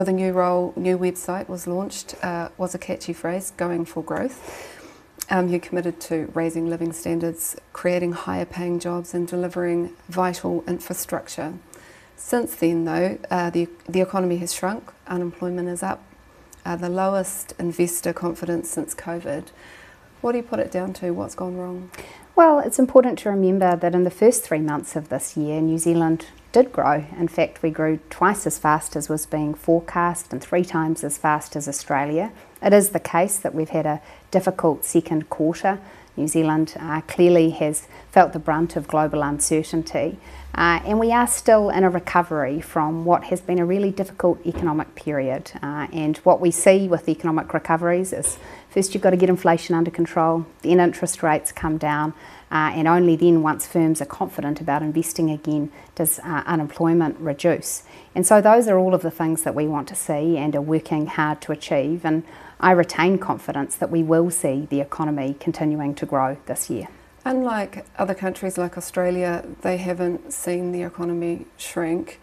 The new role, new website was launched, was a catchy phrase, going for growth. You committed to raising living standards, creating higher paying jobs and delivering vital infrastructure. Since then though, the economy has shrunk, unemployment is up, the lowest investor confidence since COVID. What do you put it down to? What's gone wrong? Well, it's important to remember that in the first 3 months of this year, New Zealand did grow. In fact, we grew twice as fast as was being forecast and 3 times as fast as Australia. It is the case that we've had a difficult second quarter. New Zealand clearly has felt the brunt of global uncertainty, and we are still in a recovery from what has been a really difficult economic period. And what we see with economic recoveries is first you've got to get inflation under control, then interest rates come down, and only then, once firms are confident about investing again, does unemployment reduce. And so those are all of the things that we want to see and are working hard to achieve. And I retain confidence that we will see the economy continuing to grow this year. Unlike other countries like Australia, they haven't seen the economy shrink.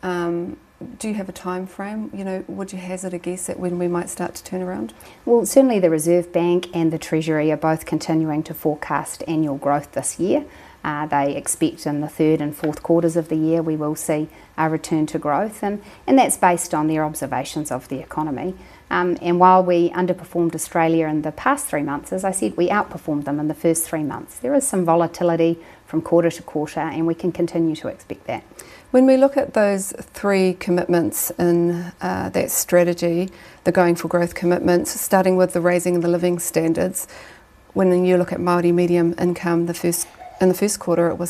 Do you have a time frame? You know, would you hazard a guess at when we might start to turn around? Well, certainly the Reserve Bank and the Treasury are both continuing to forecast annual growth this year. They expect in the third and fourth quarters of the year we will see a return to growth, and that's based on their observations of the economy. And while we underperformed Australia in the past 3 months, as I said, we outperformed them in the first 3 months. There is some volatility from quarter to quarter, and we can continue to expect that. When we look at those 3 commitments in that strategy, the going for growth commitments, starting with the raising of the living standards, when you look at Māori medium income, in the first quarter it was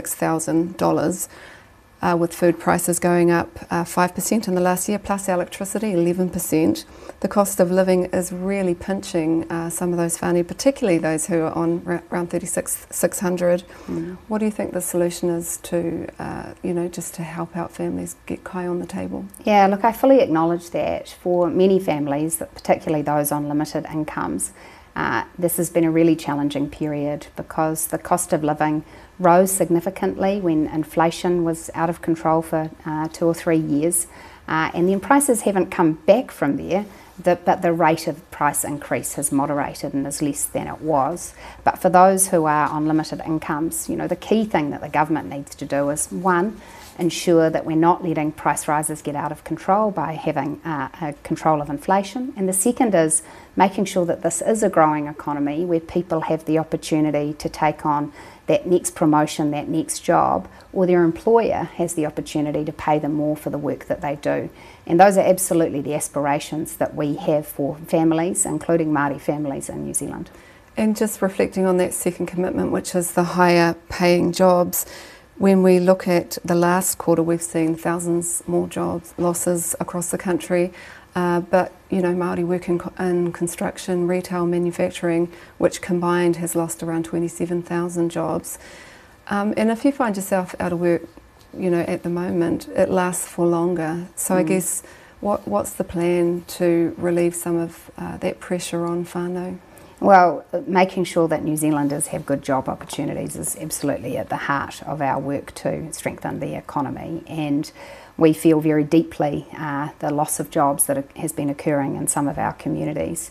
$36,000, with food prices going up 5% in the last year, plus electricity 11%. The cost of living is really pinching some of those whānau, particularly those who are on around $36,600. What do you think the solution is to, just to help out families get kai on the table? Yeah, look, I fully acknowledge that for many families, particularly those on limited incomes, this has been a really challenging period because the cost of living rose significantly when inflation was out of control for 2 or 3 years, and then prices haven't come back from there, but the rate of price increase has moderated and is less than it was. But for those who are on limited incomes, the key thing that the government needs to do is, one, ensure that we're not letting price rises get out of control by having a control of inflation. And the second is making sure that this is a growing economy where people have the opportunity to take on that next promotion, that next job, or their employer has the opportunity to pay them more for the work that they do. And those are absolutely the aspirations that we have for families, including Māori families in New Zealand. And just reflecting on that second commitment, which is the higher paying jobs, when we look at the last quarter, we've seen thousands more jobs losses across the country. But Māori work in construction, retail, manufacturing, which combined has lost around 27,000 jobs. And if you find yourself out of work, at the moment, it lasts for longer. So I guess what's the plan to relieve some of that pressure on whānau? Well, making sure that New Zealanders have good job opportunities is absolutely at the heart of our work to strengthen the economy, and we feel very deeply the loss of jobs that has been occurring in some of our communities.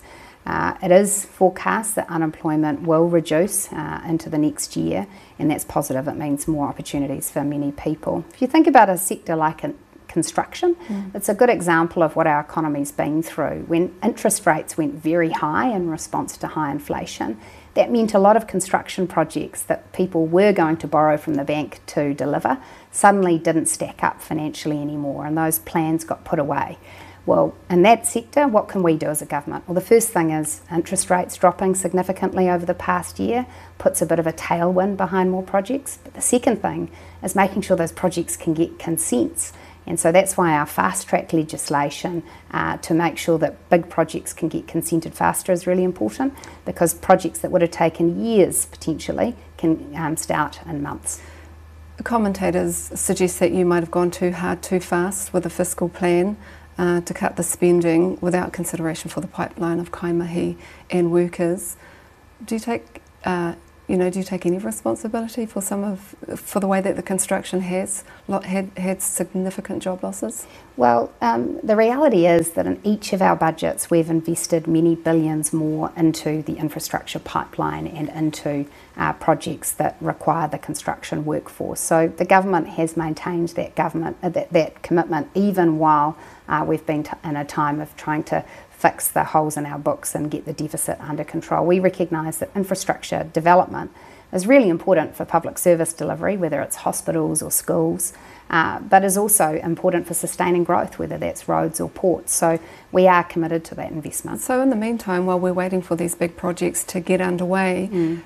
It is forecast that unemployment will reduce into the next year, and that's positive. It means more opportunities for many people. If you think about a sector like construction, it's a good example of what our economy's been through. When interest rates went very high in response to high inflation, that meant a lot of construction projects that people were going to borrow from the bank to deliver suddenly didn't stack up financially anymore, and those plans got put away. Well, in that sector, what can we do as a government? Well, the first thing is interest rates dropping significantly over the past year puts a bit of a tailwind behind more projects. But the second thing is making sure those projects can get consents. And so that's why our fast-track legislation to make sure that big projects can get consented faster is really important, because projects that would have taken years potentially can start in months. Commentators suggest that you might have gone too hard too fast with a fiscal plan to cut the spending without consideration for the pipeline of kaimahi and workers. Do you take do you take any responsibility for for the way that the construction has had significant job losses? Well, the reality is that in each of our budgets we've invested many billions more into the infrastructure pipeline and into projects that require the construction workforce. So the government has maintained that commitment even while we've been in a time of trying to fix the holes in our books and get the deficit under control. We recognise that infrastructure development is really important for public service delivery, whether it's hospitals or schools, but is also important for sustaining growth, whether that's roads or ports. So we are committed to that investment. So in the meantime, while we're waiting for these big projects to get underway,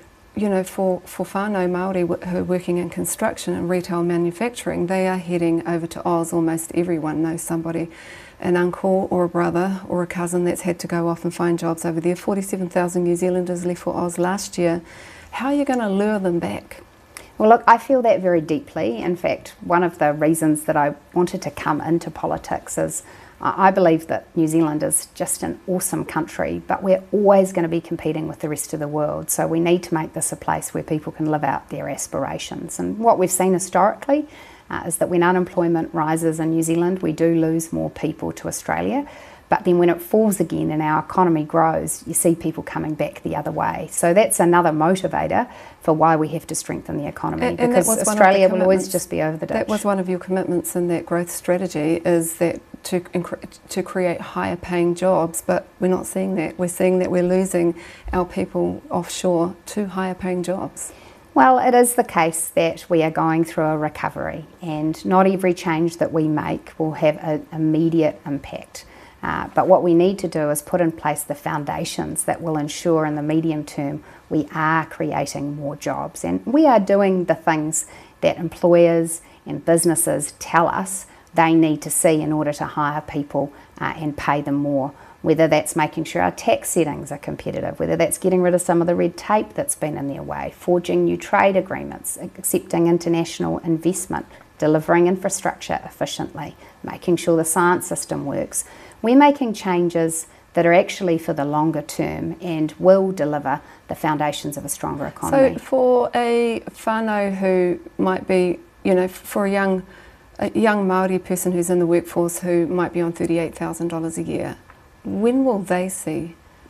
for whānau Māori who are working in construction and retail manufacturing, they are heading over to Oz. Almost everyone knows somebody, an uncle or a brother or a cousin that's had to go off and find jobs over there. 47,000 New Zealanders left for Oz last year. How are you going to lure them back? Well, look, I feel that very deeply. In fact, one of the reasons that I wanted to come into politics is I believe that New Zealand is just an awesome country, but we're always going to be competing with the rest of the world. So we need to make this a place where people can live out their aspirations. And what we've seen historically is that when unemployment rises in New Zealand, we do lose more people to Australia. But then when it falls again and our economy grows, you see people coming back the other way. So that's another motivator for why we have to strengthen the economy, because Australia will always just be over the ditch. That was one of your commitments in that growth strategy, is that to create higher paying jobs, but we're not seeing that. We're seeing that we're losing our people offshore to higher paying jobs. Well, it is the case that we are going through a recovery, and not every change that we make will have an immediate impact. But what we need to do is put in place the foundations that will ensure in the medium term we are creating more jobs. And we are doing the things that employers and businesses tell us they need to see in order to hire people and pay them more. Whether that's making sure our tax settings are competitive, whether that's getting rid of some of the red tape that's been in their way, forging new trade agreements, accepting international investment, delivering infrastructure efficiently, making sure the science system works. We're making changes that are actually for the longer term and will deliver the foundations of a stronger economy. So for a whānau who might be, for a young Māori person who's in the workforce who might be on $38,000 a year, when will they see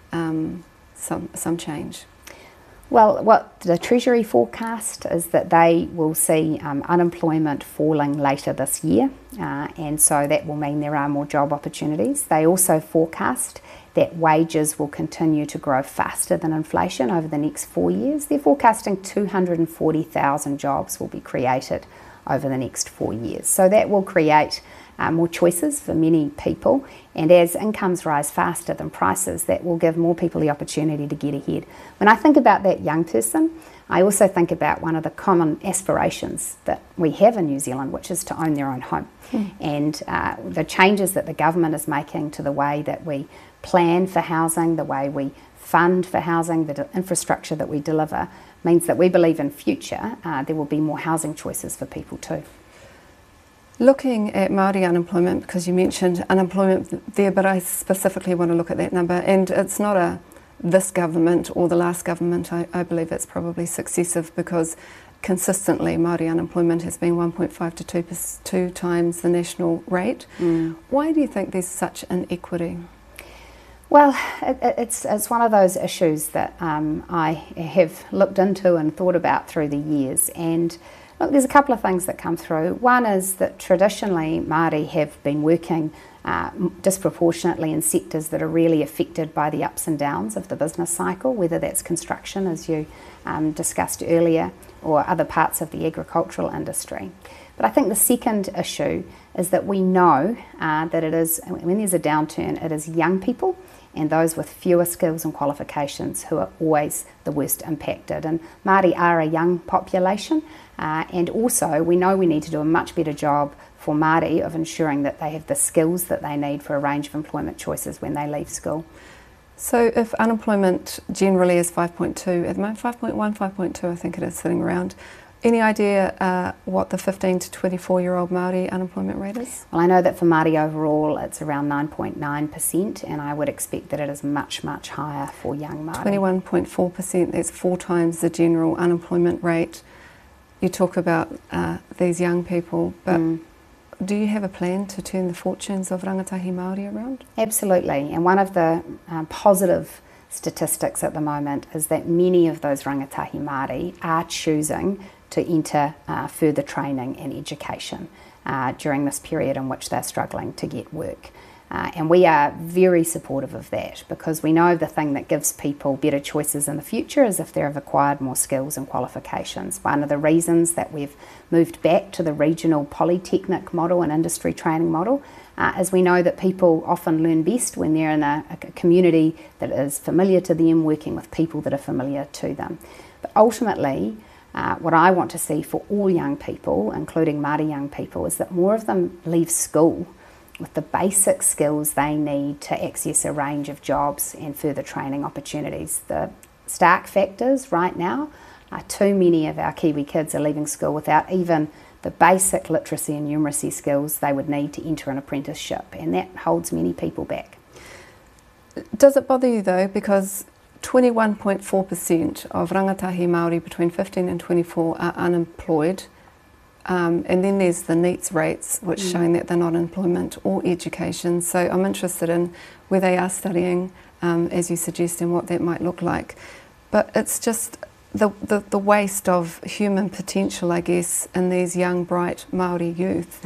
some change? Well, what the Treasury forecast is that they will see unemployment falling later this year, and so that will mean there are more job opportunities. They also forecast that wages will continue to grow faster than inflation over the next 4 years. They're forecasting 240,000 jobs will be created over the next 4 years. So that will create more choices for many people, and as incomes rise faster than prices, that will give more people the opportunity to get ahead. When I think about that young person, I also think about one of the common aspirations that we have in New Zealand, which is to own their own home. And the changes that the government is making to the way that we plan for housing, the way we fund for housing, the infrastructure that we deliver, means that we believe in future there will be more housing choices for people too. Looking at Māori unemployment, because you mentioned unemployment there, but I specifically want to look at that number, and it's not this government or the last government. I believe it's probably successive, because consistently Māori unemployment has been 1.5 to 2 times the national rate. Why do you think there's such inequity? Well, it's one of those issues that I have looked into and thought about through the years, and look, there's a couple of things that come through. One is that traditionally Māori have been working disproportionately in sectors that are really affected by the ups and downs of the business cycle, whether that's construction, as you discussed earlier, or other parts of the agricultural industry. But I think the second issue is that we know that it is, when there's a downturn, it is young people and those with fewer skills and qualifications who are always the worst impacted. And Māori are a young population, and also we know we need to do a much better job for Māori of ensuring that they have the skills that they need for a range of employment choices when they leave school. So if unemployment generally is 5.2, at the moment 5.1, 5.2 I think it is sitting around, Any idea what the 15 to 24-year-old Māori unemployment rate is? Well, I know that for Māori overall it's around 9.9%, and I would expect that it is much, much higher for young Māori. 21.4%, that's 4 times the general unemployment rate. You talk about these young people, but do you have a plan to turn the fortunes of rangatahi Māori around? Absolutely, and one of the positive statistics at the moment is that many of those rangatahi Māori are choosing to enter further training and education during this period in which they're struggling to get work. And we are very supportive of that, because we know the thing that gives people better choices in the future is if they have acquired more skills and qualifications. One of the reasons that we've moved back to the regional polytechnic model and industry training model is we know that people often learn best when they're in a community that is familiar to them, working with people that are familiar to them. But ultimately, what I want to see for all young people, including Māori young people, is that more of them leave school with the basic skills they need to access a range of jobs and further training opportunities. The stark factors right now are too many of our Kiwi kids are leaving school without even the basic literacy and numeracy skills they would need to enter an apprenticeship, and that holds many people back. Does it bother you though, because 21.4% of rangatahi Māori between 15 and 24 are unemployed, and then there's the NEETs rates, which showing that they're not in employment or education. So I'm interested in where they are studying, as you suggest, and what that might look like. But it's just the waste of human potential, I guess, in these young, bright Māori youth.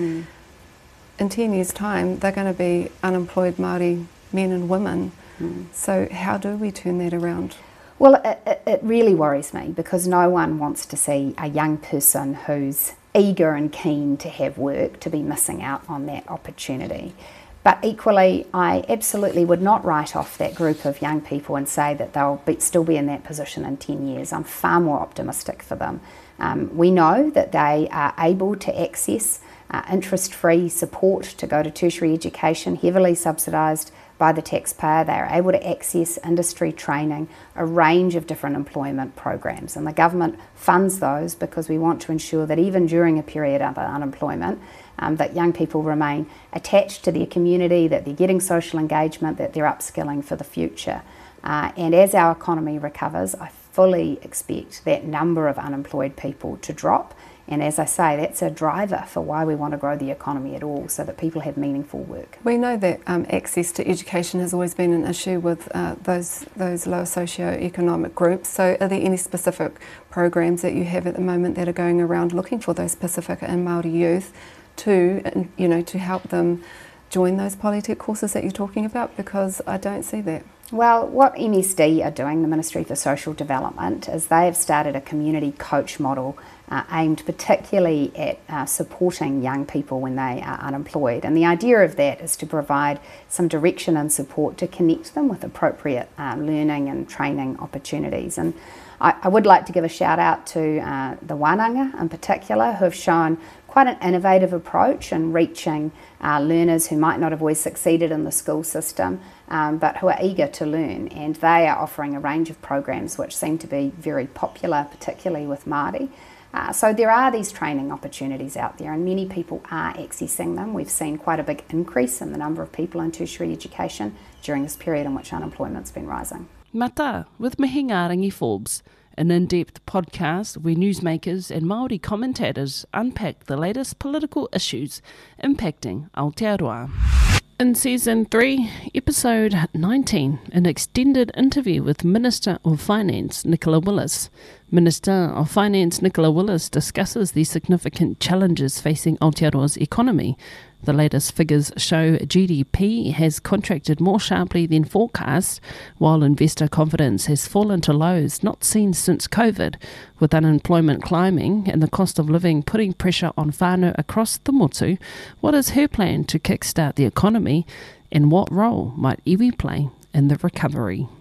In 10 years' time, they're going to be unemployed Māori men and women. So how do we turn that around? Well, it really worries me, because no one wants to see a young person who's eager and keen to have work to be missing out on that opportunity. But equally, I absolutely would not write off that group of young people and say that they'll still be in that position in 10 years. I'm far more optimistic for them. We know that they are able to access interest-free support to go to tertiary education, heavily subsidised by the taxpayer. They are able to access industry training, a range of different employment programs, and the government funds those because we want to ensure that even during a period of unemployment, that young people remain attached to their community, that they're getting social engagement, that they're upskilling for the future. And as our economy recovers, I fully expect that number of unemployed people to drop. And as I say, that's a driver for why we want to grow the economy at all, so that people have meaningful work. We know that access to education has always been an issue with those lower socio-economic groups. So are there any specific programs that you have at the moment that are going around looking for those Pacifica and Māori youth to help them join those polytech courses that you're talking about? Because I don't see that. Well, what MSD are doing, the Ministry for Social Development, is they have started a community coach model aimed particularly at supporting young people when they are unemployed. And the idea of that is to provide some direction and support to connect them with appropriate learning and training opportunities. And I would like to give a shout out to the Wānanga in particular, who have shown quite an innovative approach in reaching learners who might not have always succeeded in the school system, but who are eager to learn. And they are offering a range of programs which seem to be very popular, particularly with Māori. So there are these training opportunities out there, and many people are accessing them. We've seen quite a big increase in the number of people in tertiary education during this period in which unemployment's been rising. Mata with Mihinga Rangi Forbes, an in-depth podcast where newsmakers and Māori commentators unpack the latest political issues impacting Aotearoa. In Season 3, Episode 19, an extended interview with Minister of Finance Nicola Willis. Minister of Finance Nicola Willis discusses the significant challenges facing Aotearoa's economy. The latest figures show GDP has contracted more sharply than forecast, while investor confidence has fallen to lows not seen since COVID, with unemployment climbing and the cost of living putting pressure on whānau across the motu. What is her plan to kickstart the economy, and what role might iwi play in the recovery?